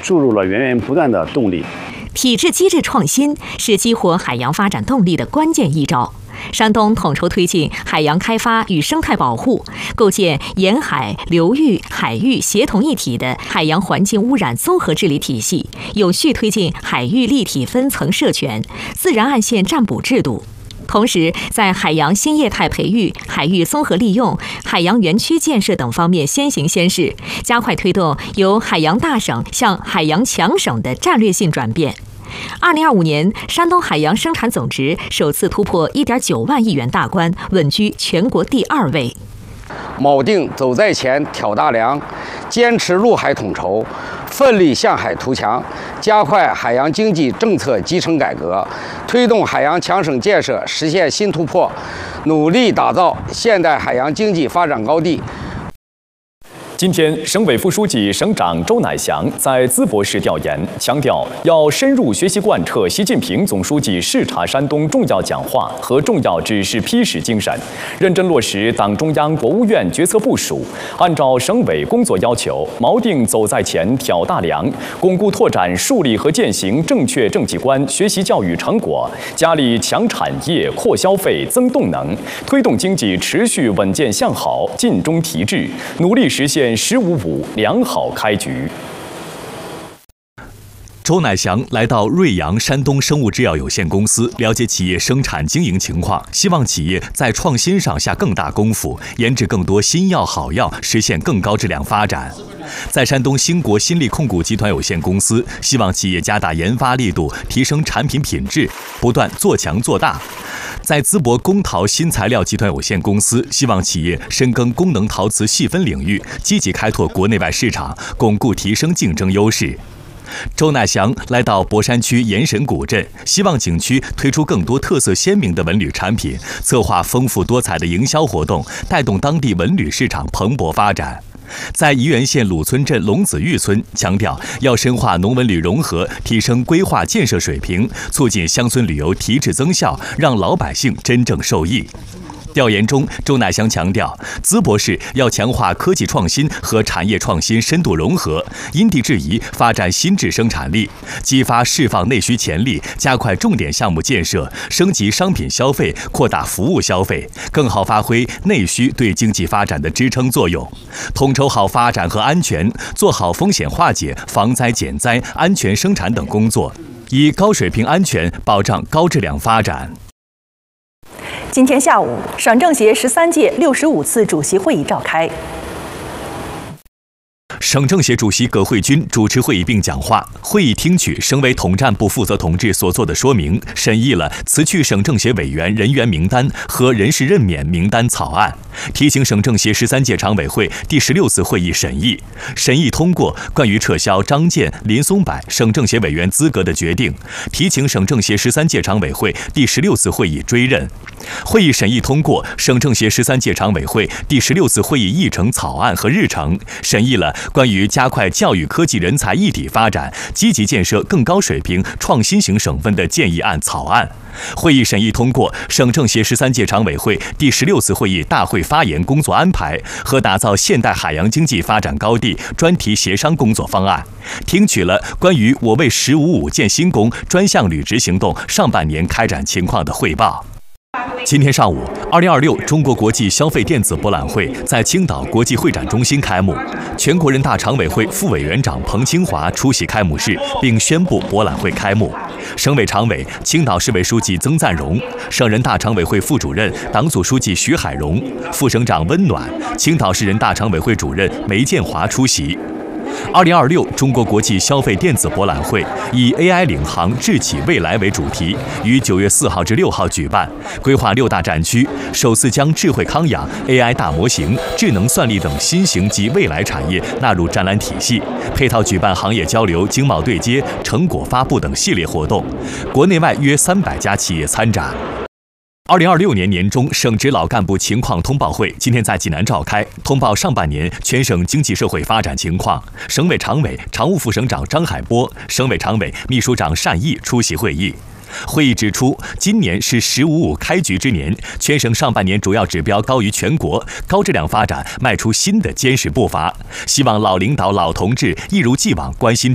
注入了源源不断的动力。 体制机制创新是激活海洋发展动力的关键一招。山东统筹推进海洋开发与生态保护，构建沿海、流域、海域协同一体的海洋环境污染综合治理体系，有序推进海域立体分层设权、自然岸线占卜制度。同时，在海洋新业态培育、海域综合利用、海洋园区建设等方面先行先试，加快推动由海洋大省向海洋强省的战略性转变。2025年，山东海洋生产总值首次突破1.9万亿元大关，稳居全国第2位。 铆定走在前、挑大梁，坚持陆海统筹，奋力向海图强，加快海洋经济政策基层改革，推动海洋强省建设实现新突破，努力打造现代海洋经济发展高地。 今天，省委副书记、省长周乃祥在淄博市调研，强调要深入学习贯彻习近平总书记视察山东重要讲话和重要指示批示精神，认真落实党中央、国务院决策部署，按照省委工作要求，锚定走在前、挑大梁，巩固拓展树立和践行正确政绩观学习教育成果，加力强产业、扩消费、增动能，推动经济持续稳健向好、尽中提质，努力实现“15+5”良好开局。 周乃祥来到瑞阳山东生物制药有限公司，了解企业生产经营情况，希望企业在创新上下更大功夫，研制更多新药好药，实现更高质量发展。在山东兴国新力控股集团有限公司，希望企业加大研发力度，提升产品品质，不断做强做大。在淄博工陶新材料集团有限公司，希望企业深耕功能陶瓷细分领域，积极开拓国内外市场，巩固提升竞争优势。周乃祥来到博山区岩神古镇，希望景区推出更多特色鲜明的文旅产品，策划丰富多彩的营销活动，带动当地文旅市场蓬勃发展。在沂源县鲁村镇龙子峪村，强调要深化农文旅融合，提升规划建设水平，促进乡村旅游提质增效，让老百姓真正受益。调研中，周乃祥强调，淄博市要强化科技创新和产业创新深度融合，因地制宜发展新质生产力，激发释放内需潜力，加快重点项目建设，升级商品消费，扩大服务消费，更好发挥内需对经济发展的支撑作用。统筹好发展和安全，做好风险化解、防灾减灾、安全生产等工作，以高水平安全保障高质量发展。 今天下午，省政协13届65次主席会议召开。 省政协主席葛慧君主持会议并讲话。会议听取省委统战部负责同志所作的说明，审议了辞去省政协委员人员名单和人事任免名单草案，提请省政协13届常委会第16次会议审议通过关于撤销张建、林松柏省政协委员资格的决定，提请省政协13届常委会第16次会议追认。会议审议通过省政协13届常委会第16次会议议程草案和日程，审议了关于加快教育科技人才一体发展，积极建设更高水平创新型省份的建议案草案。会议审议通过省政协13届常委会第16次会议大会发言工作安排和打造现代海洋经济发展高地专题协商工作方案，听取了关于我为“15+5”建新工专项履职行动上半年开展情况的汇报。今天上午，2026中国国际消费电子博览会在青岛国际会展中心开幕。全国人大常委会副委员长彭清华出席开幕式，并宣布博览会开幕。省委常委、青岛市委书记曾赞荣，省人大常委会副主任、党组书记徐海荣，副省长温暖，青岛市人大常委会主任梅建华出席。2026中国国际消费电子博览会以 AI 领航智企未来为主题，于9月4号至6号举办，规划6大战区，首次将智慧康养、AI 大模型、智能算力等新型及未来产业纳入展览体系，配套举办行业交流、经贸对接、成果发布等系列活动，国内外约300家企业参展。2026年年中省直老干部情况通报会今天在济南召开，通报上半年全省经济社会发展情况。省委常委、常务副省长张海波、省委常委、秘书长单毅出席会议。会议指出，今年是“15+5”开局之年，全省上半年主要指标高于全国，高质量发展迈出新的坚实步伐。希望老领导、老同志一如既往关心